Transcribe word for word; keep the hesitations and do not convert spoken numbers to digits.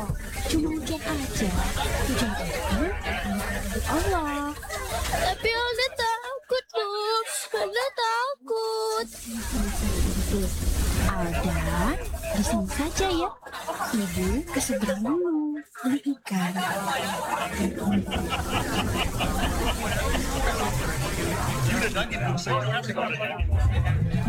Cuma hujan aja. Hujan itu anak Allah. Tapi Alda takut, Bu. Alda takut. Alda, di sini saja ya. Ibu ke seberang dulu beli ikan. You did not get to say